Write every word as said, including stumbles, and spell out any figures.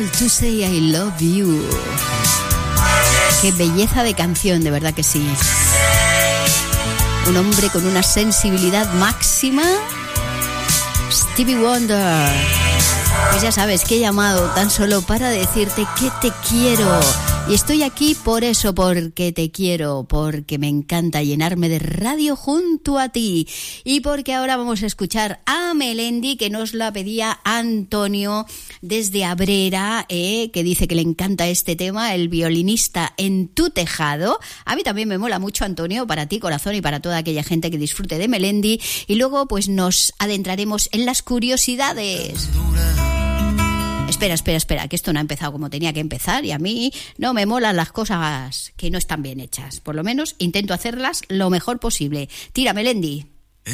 To Say I Love You. Qué belleza de canción, de verdad que sí. Un hombre con una sensibilidad máxima, Stevie Wonder. Pues ya sabes que he llamado tan solo para decirte que te quiero. Y estoy aquí por eso, porque te quiero, porque me encanta llenarme de radio junto a ti. Y porque ahora vamos a escuchar a Melendi, que nos la pedía Antonio desde Abrera, eh, que dice que le encanta este tema, el violinista en tu tejado. A mí también me mola mucho, Antonio, para ti, corazón, y para toda aquella gente que disfrute de Melendi. Y luego pues nos adentraremos en las curiosidades. Espera, espera, espera, que esto no ha empezado como tenía que empezar y a mí no me molan las cosas que no están bien hechas. Por lo menos intento hacerlas lo mejor posible. Tira, Melendi.